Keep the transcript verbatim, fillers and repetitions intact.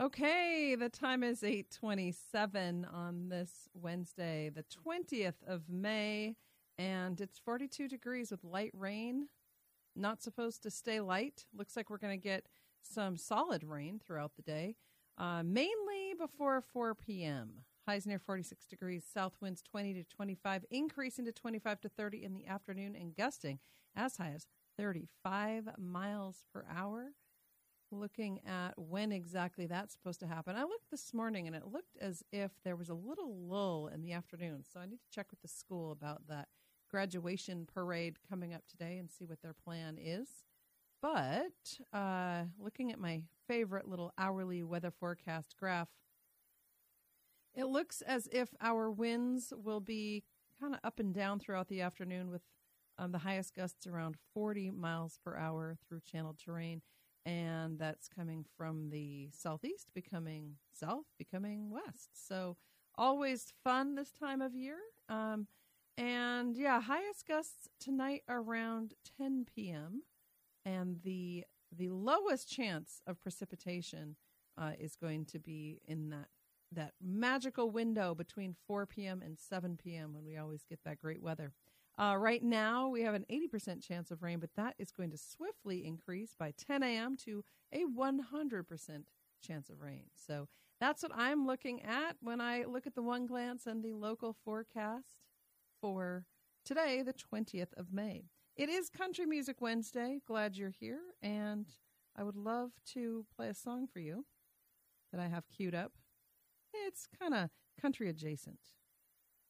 Okay, the time is eight twenty-seven on this Wednesday, the twentieth of May, and it's forty-two degrees with light rain. Not supposed to stay light. Looks like we're going to get some solid rain throughout the day, uh, mainly before four p.m. Highs near forty-six degrees, south winds twenty to twenty-five, increasing to twenty-five to thirty in the afternoon, and gusting as high as thirty-five miles per hour. Looking at when exactly that's supposed to happen. I looked this morning, and it looked as if there was a little lull in the afternoon, so I need to check with the school about that graduation parade coming up today and see what their plan is. But uh, looking at my favorite little hourly weather forecast graph, it looks as if our winds will be kind of up and down throughout the afternoon, with um, the highest gusts around forty miles per hour through channeled terrain. And that's coming from the southeast, becoming south, becoming west. So always fun this time of year. Um, and yeah, highest gusts tonight around ten p.m. And the the lowest chance of precipitation uh, is going to be in that that magical window between four p.m. and seven p.m. when we always get that great weather. Uh, right now, we have an eighty percent chance of rain, but that is going to swiftly increase by ten a.m. to a one hundred percent chance of rain. So that's what I'm looking at when I look at the one glance and the local forecast for today, the twentieth of May. It is Country Music Wednesday. Glad you're here, and I would love to play a song for you that I have queued up. It's kind of country adjacent.